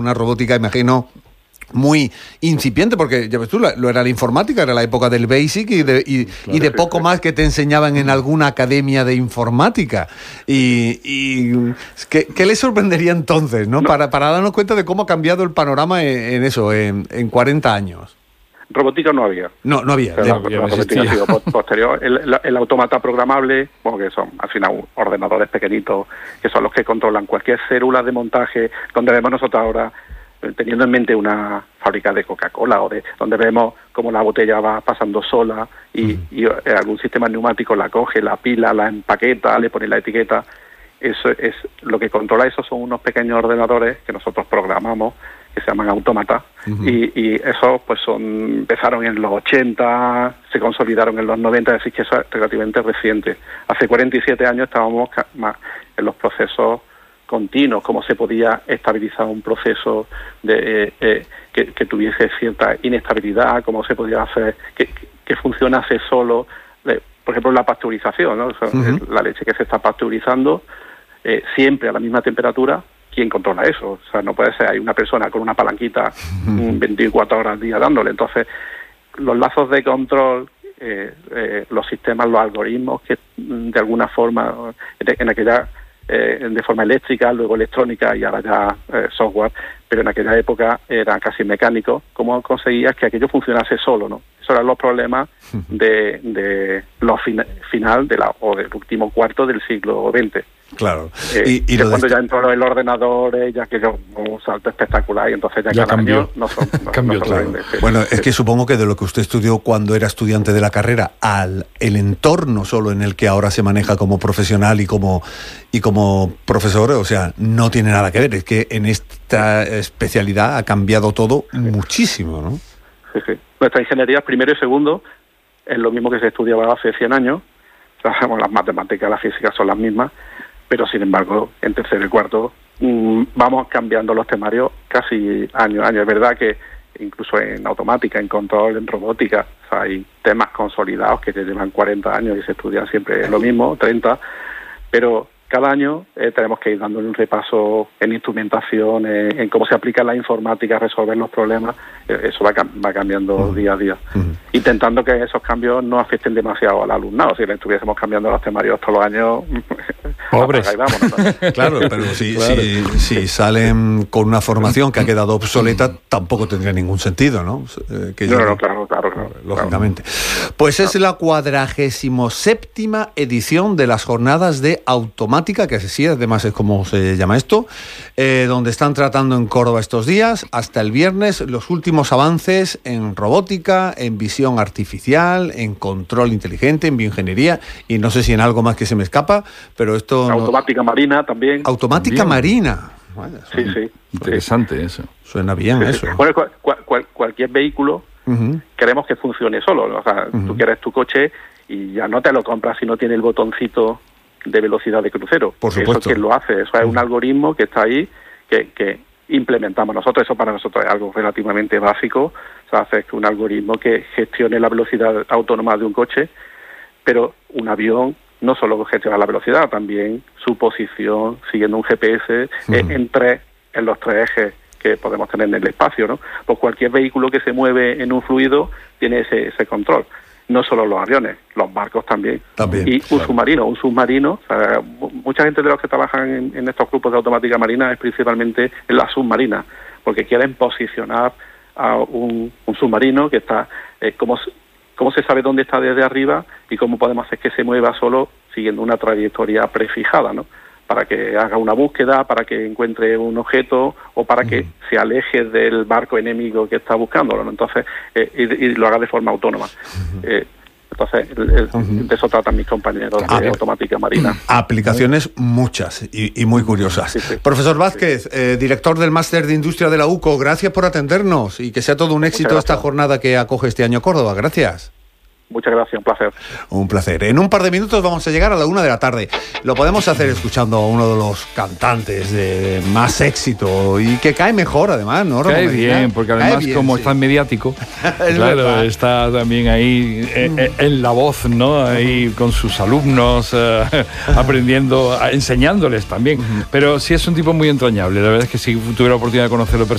Una robótica, imagino, muy incipiente, porque ya ves tú, lo era la informática, era la época del BASIC y de poco más que te enseñaban en alguna academia de informática. ¿Qué les sorprendería entonces, ¿no? Para darnos cuenta de cómo ha cambiado el panorama en 40 años. Robótica no había. No había. La robótica ha sido posterior. El autómata programable, bueno, que son al final ordenadores pequeñitos, que son los que controlan cualquier célula de montaje, donde vemos nosotros ahora, teniendo en mente una fábrica de Coca-Cola, donde vemos cómo la botella va pasando sola y algún sistema neumático la coge, la pila, la empaqueta, le pone la etiqueta. Eso es lo que controla. Eso son unos pequeños ordenadores que nosotros programamos, que se llaman autómata, y esos pues empezaron en los 80, se consolidaron en los 90, es decir, que eso es relativamente reciente. Hace 47 años estábamos más en los procesos continuos, cómo se podía estabilizar un proceso que tuviese cierta inestabilidad, cómo se podía hacer que funcionase solo, por ejemplo, la pasteurización, ¿no? O sea, la leche que se está pasteurizando siempre a la misma temperatura. ¿Quién controla eso? O sea, no puede ser, hay una persona con una palanquita 24 horas al día dándole. Entonces, los lazos de control, los sistemas, los algoritmos que de alguna forma, en aquella de forma eléctrica, luego electrónica y ahora ya software, pero en aquella época era casi mecánico. ¿Cómo conseguías que aquello funcionase solo, no? Esos eran los problemas de los final o del último cuarto del siglo XX. Claro. Y cuando ya entró el ordenador, ya que yo un salto espectacular, y entonces ya cada cambió. año no son claro. Bueno, es que supongo que de lo que usted estudió cuando era estudiante de la carrera el entorno solo en el que ahora se maneja como profesional y como profesor, o sea, no tiene nada que ver. Es que en esta especialidad ha cambiado todo muchísimo, ¿no? Sí. Nuestra ingeniería, primero y segundo, es lo mismo que se estudiaba hace 100 años. O sea, las matemáticas, la física son las mismas, pero sin embargo, en tercero y cuarto vamos cambiando los temarios casi año a año. Es verdad que incluso en automática, en control, en robótica, o sea, hay temas consolidados que te llevan 40 años y se estudian siempre lo mismo, 30, pero cada año tenemos que ir dándole un repaso en instrumentación, en cómo se aplica la informática a resolver los problemas. Eso va cambiando día a día. Intentando que esos cambios no afecten demasiado al alumnado. Si le estuviésemos cambiando los temarios todos los años, pobres. Vámonos, ¿no? Claro, pero si salen con una formación que ha quedado obsoleta, tampoco tendría ningún sentido, ¿no? Claro. Lógicamente. Pues es la 47ª edición de las jornadas de automática, que así además es como se llama esto, donde están tratando en Córdoba estos días, hasta el viernes, los últimos avances en robótica, en visión artificial, en control inteligente, en bioingeniería, y no sé si en algo más que se me escapa, pero esto... Automática marina también. Automática marina. Bueno, sí. Interesante eso. Suena bien eso. Bueno, cualquier vehículo queremos que funcione solo. O sea, tú quieres tu coche y ya no te lo compras si no tiene el botoncito de velocidad de crucero. Por supuesto. Eso quien lo hace, eso es un algoritmo que está ahí, que implementamos nosotros. Eso para nosotros es algo relativamente básico. O sea, hacer un algoritmo que gestione la velocidad autónoma de un coche, pero un avión no solo gestiona la velocidad, también su posición siguiendo un GPS en los tres ejes que podemos tener en el espacio, ¿no? Pues cualquier vehículo que se mueve en un fluido tiene ese control. No solo los aviones, los barcos también. Y claro. Un submarino, o sea, mucha gente de los que trabajan en estos grupos de automática marina es principalmente en la submarina, porque quieren posicionar a un submarino que está, cómo se sabe dónde está desde arriba y cómo podemos hacer que se mueva solo siguiendo una trayectoria prefijada, ¿no? Para que haga una búsqueda, para que encuentre un objeto o para que se aleje del barco enemigo que está buscándolo, ¿no? Entonces, y lo haga de forma autónoma. Entonces, de eso tratan mis compañeros de automática marina. Aplicaciones muchas y muy curiosas. Sí. Profesor Vázquez, director del Máster de Industria de la UCO, gracias por atendernos y que sea todo un éxito esta jornada que acoge este año Córdoba. Gracias. Muchas gracias, un placer. Un placer. En un par de minutos vamos a llegar a la 1 de la tarde. Lo podemos hacer escuchando a uno de los cantantes de más éxito y que cae mejor, además, ¿no? Cae bien, porque además como es tan mediático, claro, verdad. Está también ahí en la voz, ¿no? Ahí con sus alumnos, aprendiendo, enseñándoles también. Pero sí es un tipo muy entrañable. La verdad es que si tuviera la oportunidad de conocerlo personalmente,